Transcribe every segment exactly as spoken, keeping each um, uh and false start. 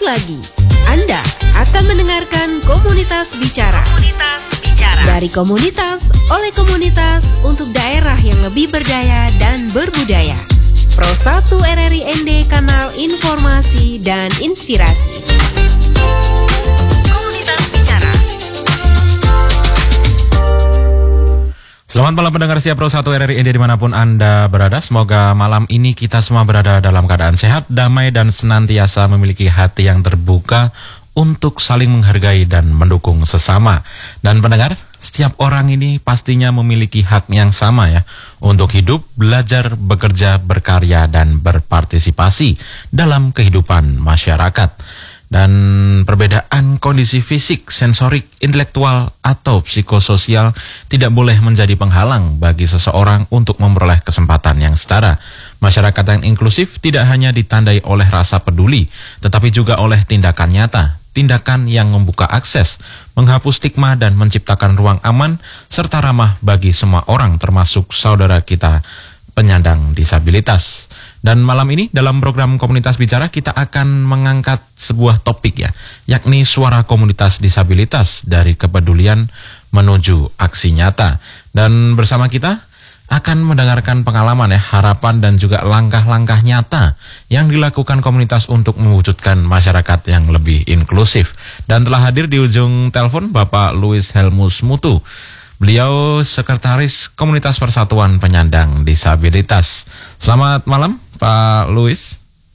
Sesaat lagi, Anda akan mendengarkan Komunitas Bicara. Komunitas Bicara. Dari komunitas, oleh komunitas, untuk daerah yang lebih berdaya dan berbudaya. Pro satu R R I N D, kanal informasi dan inspirasi. Komunitas Bicara. Selamat malam pendengar setia Pro satu R R I N D dimanapun Anda berada. Semoga malam ini kita semua berada dalam keadaan sehat, damai, dan senantiasa memiliki hati yang terbuka untuk saling menghargai dan mendukung sesama. Dan pendengar, setiap orang ini pastinya memiliki hak yang sama ya, untuk hidup, belajar, bekerja, berkarya, dan berpartisipasi dalam kehidupan masyarakat. Dan perbedaan kondisi fisik, sensorik, intelektual, atau psikososial tidak boleh menjadi penghalang bagi seseorang untuk memperoleh kesempatan yang setara. Masyarakat yang inklusif tidak hanya ditandai oleh rasa peduli, tetapi juga oleh tindakan nyata, tindakan yang membuka akses, menghapus stigma, dan menciptakan ruang aman serta ramah bagi semua orang, termasuk saudara kita penyandang disabilitas. Dan malam ini dalam program Komunitas Bicara kita akan mengangkat sebuah topik ya, yakni suara komunitas disabilitas dari kepedulian menuju aksi nyata. Dan bersama kita akan mendengarkan pengalaman ya, harapan dan juga langkah-langkah nyata yang dilakukan komunitas untuk mewujudkan masyarakat yang lebih inklusif. Dan telah hadir di ujung telepon Bapak Louis Helmus Mutu. Beliau Sekretaris Komunitas Persatuan Penyandang Disabilitas. Selamat malam Pak Louis.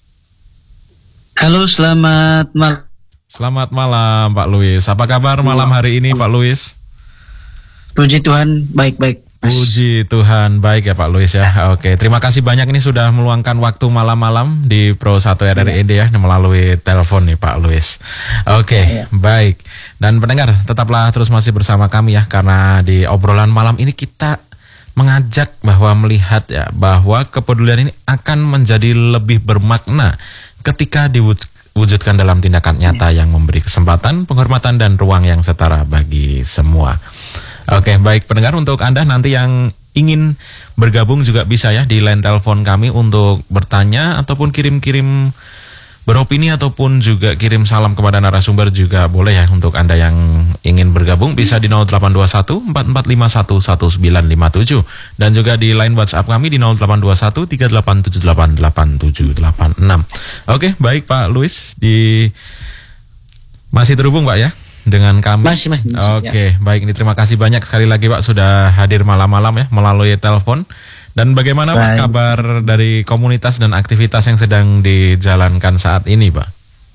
Halo, selamat malam. Selamat malam Pak Louis. Apa kabar malam hari ini Pak Louis? Puji Tuhan, baik-baik. Puji Tuhan, baik ya Pak Louis ya. Oke, terima kasih banyak ini sudah meluangkan waktu malam-malam di Pro satu R R I N D ya, melalui telepon nih Pak Louis. Oke, ya. Baik. Dan pendengar, tetaplah terus masih bersama kami ya, karena di obrolan malam ini kita mengajak bahwa melihat ya, bahwa kepedulian ini akan menjadi lebih bermakna ketika diwujudkan dalam tindakan nyata yang memberi kesempatan, penghormatan, dan ruang yang setara bagi semua. Oke, baik pendengar, untuk Anda nanti yang ingin bergabung juga bisa ya di line telepon kami untuk bertanya ataupun kirim-kirim beropini ataupun juga kirim salam kepada narasumber juga boleh ya. Untuk Anda yang ingin bergabung bisa di nol delapan dua satu empat empat lima satu satu sembilan lima tujuh dan juga di line WhatsApp kami di nol delapan dua satu tiga delapan tujuh delapan delapan tujuh delapan enam. Oke, baik Pak Louis, di masih terhubung Pak ya dengan kami. Masih, masih, masih Oke, ya. Baik, ini terima kasih banyak sekali lagi Pak sudah hadir malam-malam ya melalui telepon. Dan bagaimana Pak Baik. kabar dari komunitas dan aktivitas yang sedang dijalankan saat ini Pak?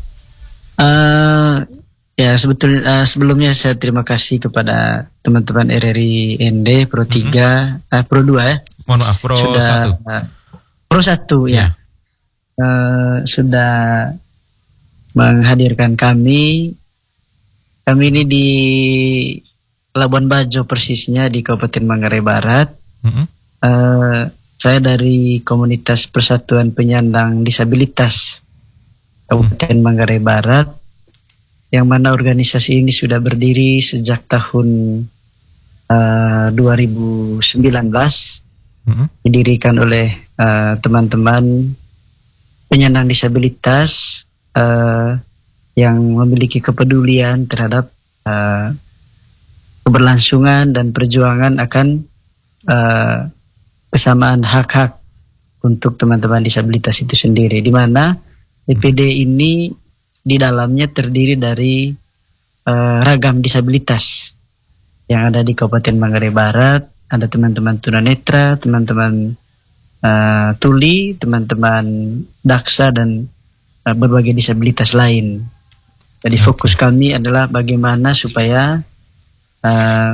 Uh, ya sebetulnya uh, sebelumnya saya terima kasih kepada teman-teman R R I N D Pro tiga, mm-hmm. uh, Pro dua ya. Mohon maaf, Pro sudah, satu. Uh, Pro satu ya. ya. Uh, sudah menghadirkan kami. Kami ini di Labuan Bajo persisnya, di Kabupaten Manggarai Barat. Mm-hmm. Uh, saya dari Komunitas Persatuan Penyandang Disabilitas Kabupaten mm-hmm. Manggarai Barat, yang mana organisasi ini sudah berdiri sejak tahun uh, dua ribu sembilan belas. Mm-hmm. Didirikan oleh uh, teman-teman penyandang disabilitas uh, yang memiliki kepedulian terhadap uh, keberlangsungan dan perjuangan akan uh, kesamaan hak-hak untuk teman-teman disabilitas itu sendiri, di mana D P D ini di dalamnya terdiri dari uh, ragam disabilitas yang ada di Kabupaten Manggarai Barat. Ada teman-teman tunanetra, teman-teman uh, tuli, teman-teman daksa, dan uh, berbagai disabilitas lain. Jadi fokus kami adalah bagaimana supaya uh,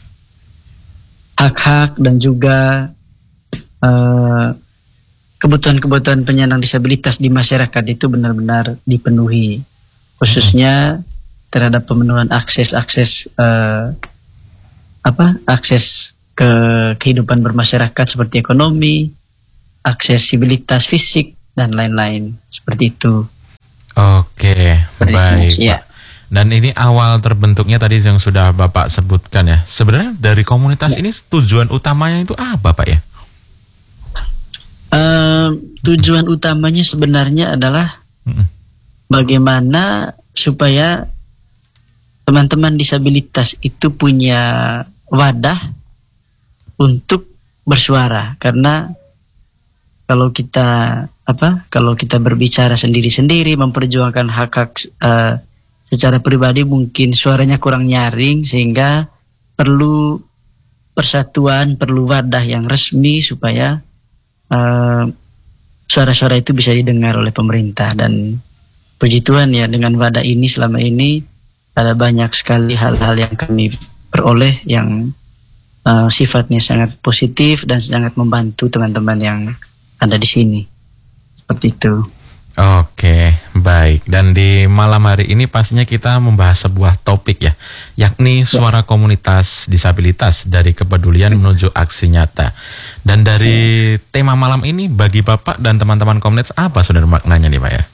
hak-hak dan juga uh, kebutuhan-kebutuhan penyandang disabilitas di masyarakat itu benar-benar dipenuhi, khususnya terhadap pemenuhan akses-akses uh, apa akses ke kehidupan bermasyarakat seperti ekonomi, aksesibilitas fisik, dan lain-lain seperti itu. Oke, baik. Ya. Dan ini awal terbentuknya tadi yang sudah Bapak sebutkan ya. Sebenarnya dari komunitas ya. Ini tujuan utamanya itu apa Pak ya? Uh, tujuan utamanya sebenarnya adalah mm-hmm. bagaimana supaya teman-teman disabilitas itu punya wadah untuk bersuara. Karena kalau kita apa kalau kita berbicara sendiri-sendiri memperjuangkan hak-hak uh, secara pribadi, mungkin suaranya kurang nyaring, sehingga perlu persatuan, perlu wadah yang resmi supaya uh, suara-suara itu bisa didengar oleh pemerintah. Dan puji Tuhan ya, dengan wadah ini selama ini ada banyak sekali hal-hal yang kami peroleh yang uh, sifatnya sangat positif dan sangat membantu teman-teman yang ada di sini. Seperti itu. Oke, baik. Dan di malam hari ini pastinya kita membahas sebuah topik ya, yakni suara komunitas disabilitas dari kepedulian menuju aksi nyata. Dan dari tema malam ini bagi Bapak dan teman-teman komunitas apa sebenarnya maknanya nih Pak ya?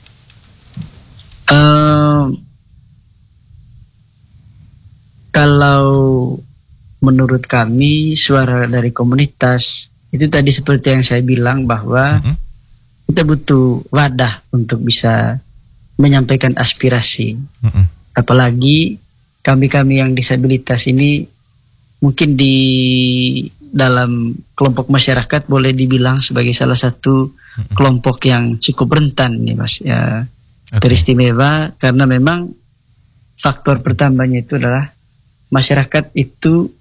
Uh, kalau menurut kami suara dari komunitas itu tadi seperti yang saya bilang bahwa mm-hmm. kita butuh wadah untuk bisa menyampaikan aspirasi. Mm-hmm. Apalagi kami-kami yang disabilitas ini mungkin di dalam kelompok masyarakat boleh dibilang sebagai salah satu mm-hmm. kelompok yang cukup rentan nih Mas ya. Okay. Teristimewa karena memang faktor pertamanya itu adalah masyarakat itu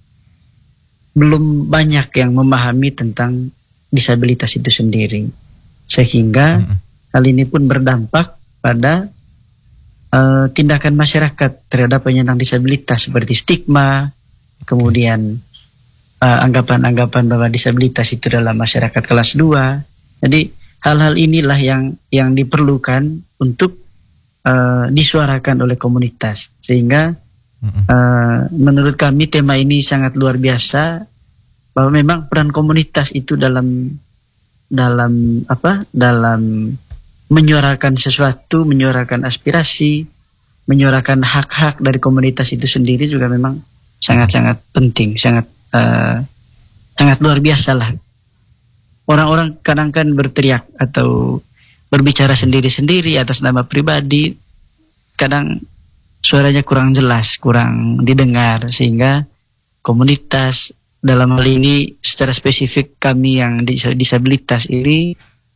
belum banyak yang memahami tentang disabilitas itu sendiri. Sehingga mm-hmm. hal ini pun berdampak pada uh, tindakan masyarakat terhadap penyandang disabilitas seperti stigma, kemudian uh, anggapan-anggapan bahwa disabilitas itu adalah masyarakat kelas dua. Jadi hal-hal inilah yang yang diperlukan untuk uh, disuarakan oleh komunitas. Sehingga mm-hmm. uh, menurut kami tema ini sangat luar biasa, bahwa memang peran komunitas itu dalam dalam apa dalam menyuarakan sesuatu, menyuarakan aspirasi, menyuarakan hak-hak dari komunitas itu sendiri juga memang sangat-sangat penting, sangat uh, sangat luar biasa lah. Orang-orang kadang kan berteriak atau berbicara sendiri-sendiri atas nama pribadi, kadang suaranya kurang jelas, kurang didengar, sehingga komunitas dalam hal ini secara spesifik kami yang disabilitas ini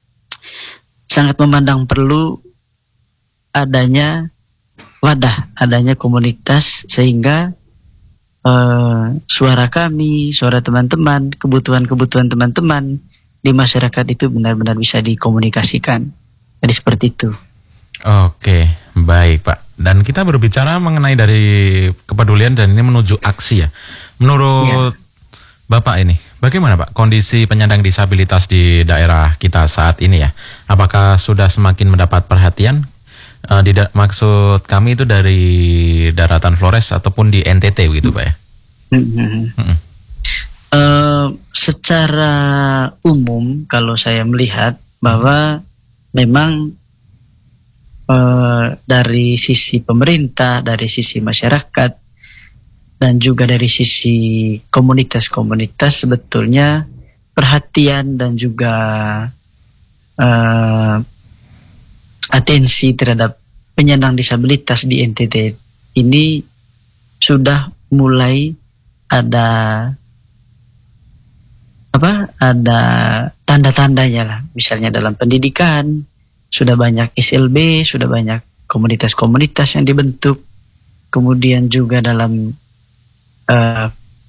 sangat memandang perlu adanya wadah, adanya komunitas, sehingga uh, suara kami, suara teman-teman, kebutuhan-kebutuhan teman-teman di masyarakat itu benar-benar bisa dikomunikasikan. Jadi seperti itu. Oke, baik Pak. Dan kita berbicara mengenai dari kepedulian dan ini menuju aksi ya. Menurut ya. Bapak ini, bagaimana Pak kondisi penyandang disabilitas di daerah kita saat ini ya? Apakah sudah semakin mendapat perhatian? Uh, di da- maksud kami itu dari daratan Flores ataupun di N T T gitu Pak ya? Mm-hmm. Mm-hmm. Uh, secara umum kalau saya melihat bahwa memang uh, dari sisi pemerintah, dari sisi masyarakat, dan juga dari sisi komunitas-komunitas sebetulnya perhatian dan juga uh, atensi terhadap penyandang disabilitas di N T T ini sudah mulai ada apa? Ada tanda-tandanya lah. Misalnya dalam pendidikan sudah banyak S L B, sudah banyak komunitas-komunitas yang dibentuk. Kemudian juga dalam Uh,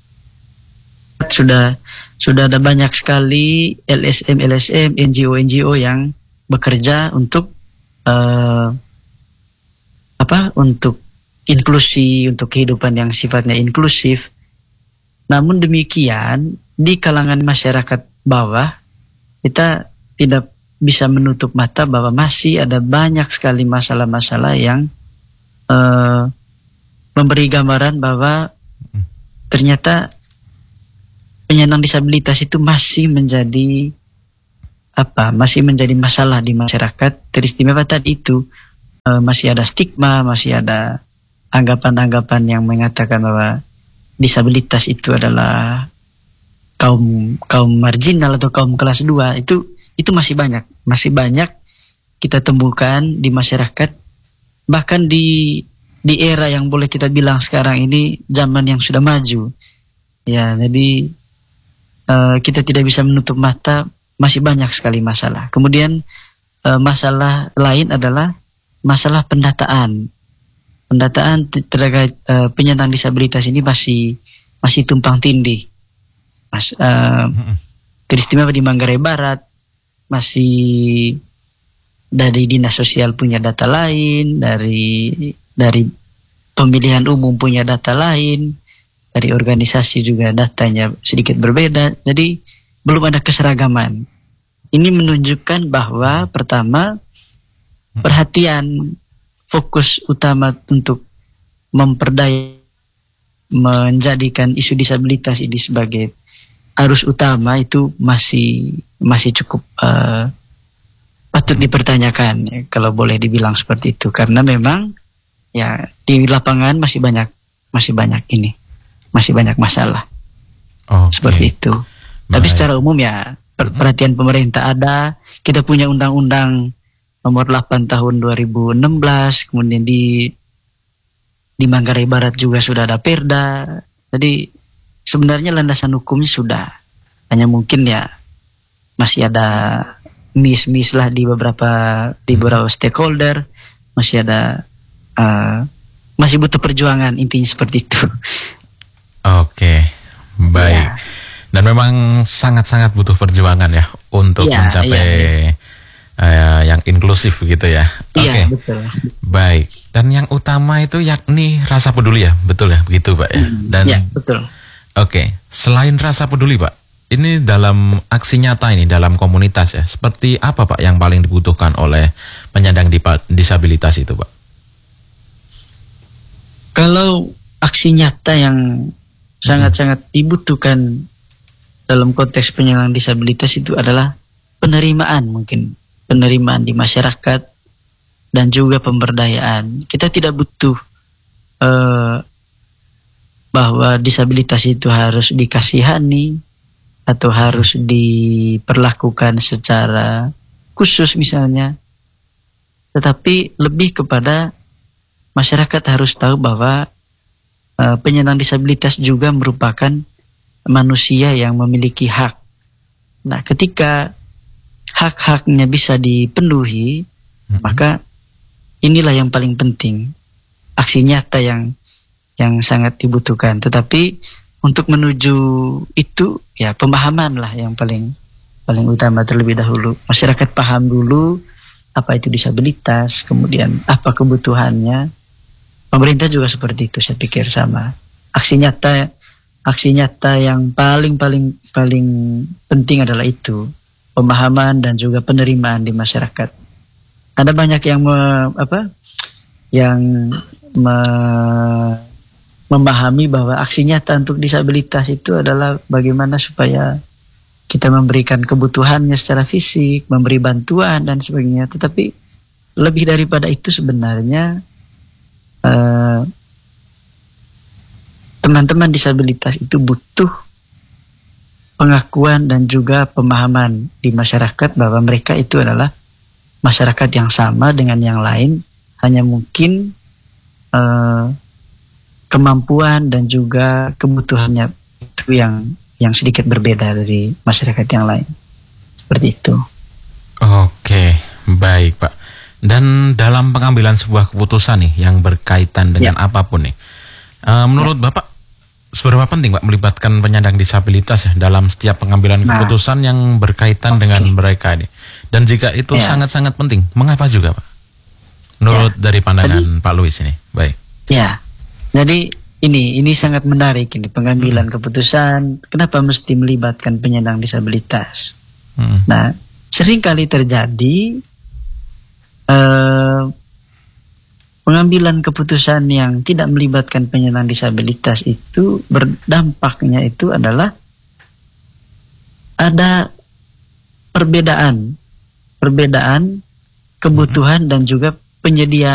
sudah sudah ada banyak sekali L S M L S M, N G O N G O yang bekerja untuk uh, apa untuk inklusi, untuk kehidupan yang sifatnya inklusif. Namun demikian di kalangan masyarakat bawah kita tidak bisa menutup mata bahwa masih ada banyak sekali masalah-masalah yang uh, memberi gambaran bahwa ternyata penyandang disabilitas itu masih menjadi apa? Masih menjadi masalah di masyarakat. Teristimewa tadi itu e, masih ada stigma, masih ada anggapan-anggapan yang mengatakan bahwa disabilitas itu adalah kaum kaum marginal atau kaum kelas dua. Itu itu masih banyak, masih banyak kita temukan di masyarakat bahkan di di era yang boleh kita bilang sekarang ini zaman yang sudah maju, ya jadi uh, kita tidak bisa menutup mata, masih banyak sekali masalah. Kemudian uh, masalah lain adalah masalah pendataan. Pendataan terkait uh, penyandang disabilitas ini masih masih tumpang tindih. Mas, uh, teristimewa di Manggarai Barat masih dari dinas sosial punya data lain, dari dari pemilihan umum punya data lain, dari organisasi juga datanya sedikit berbeda. Jadi belum ada keseragaman. Ini menunjukkan bahwa pertama perhatian fokus utama untuk memperdaya, menjadikan isu disabilitas ini sebagai arus utama itu masih masih cukup uh, patut dipertanyakan, ya, kalau boleh dibilang seperti itu, karena memang ya di lapangan masih banyak masih banyak ini masih banyak masalah. Okay. Seperti itu. Baik. Tapi secara umum ya per perhatian pemerintah ada. Kita punya undang-undang nomor delapan tahun dua ribu enam belas, kemudian di di Manggarai Barat juga sudah ada Perda. Jadi sebenarnya landasan hukumnya sudah, hanya mungkin ya masih ada miss-miss lah di beberapa di beberapa stakeholder, masih ada uh, masih butuh perjuangan, intinya seperti itu. Oke, baik. Ya. Dan memang sangat-sangat butuh perjuangan ya untuk ya, mencapai ya, ya. Uh, yang inklusif begitu ya. Oke, okay. Iya, betul. Baik. Dan yang utama itu yakni rasa peduli ya, betul ya, begitu Pak ya. Dan ya, betul. Oke, okay. Selain rasa peduli Pak, ini dalam aksi nyata ini dalam komunitas ya, seperti apa Pak yang paling dibutuhkan oleh penyandang disabilitas itu Pak? Kalau aksi nyata yang sangat-sangat dibutuhkan dalam konteks penyandang disabilitas itu adalah penerimaan, mungkin penerimaan di masyarakat dan juga pemberdayaan. Kita tidak butuh uh, bahwa disabilitas itu harus dikasihani atau harus diperlakukan secara khusus misalnya, tetapi lebih kepada masyarakat harus tahu bahwa uh, penyandang disabilitas juga merupakan manusia yang memiliki hak. Nah, ketika hak-haknya bisa dipenuhi, mm-hmm. maka inilah yang paling penting, aksi nyata yang yang sangat dibutuhkan. Tetapi untuk menuju itu ya pemahaman lah yang paling paling utama terlebih dahulu. Masyarakat paham dulu apa itu disabilitas, kemudian apa kebutuhannya. Pemerintah juga seperti itu, saya pikir sama. Aksi nyata aksi nyata yang paling paling paling penting adalah itu, pemahaman dan juga penerimaan di masyarakat. Ada banyak yang me, apa yang me, memahami bahwa aksi nyata untuk disabilitas itu adalah bagaimana supaya kita memberikan kebutuhannya secara fisik, memberi bantuan dan sebagainya. Tetapi lebih daripada itu sebenarnya eh, teman-teman disabilitas itu butuh pengakuan dan juga pemahaman di masyarakat bahwa mereka itu adalah masyarakat yang sama dengan yang lain, hanya mungkin uh, kemampuan dan juga kebutuhannya itu yang yang sedikit berbeda dari masyarakat yang lain. Seperti itu. Oke, baik Pak. Dan dalam pengambilan sebuah keputusan nih yang berkaitan dengan ya. apapun nih, uh, menurut ya. Bapak seberapa penting Pak melibatkan penyandang disabilitas ya dalam setiap pengambilan nah. keputusan yang berkaitan okay. dengan mereka ini? Dan jika itu ya. sangat-sangat penting, mengapa juga Pak? Menurut ya. dari pandangan jadi, Pak Louis ini, baik. Ya, jadi ini ini sangat menarik ini pengambilan hmm. keputusan. Kenapa mesti melibatkan penyandang disabilitas? Hmm. Nah, sering kali terjadi eh, pengambilan keputusan yang tidak melibatkan penyandang disabilitas itu berdampaknya itu adalah ada perbedaan, perbedaan kebutuhan dan juga penyediaan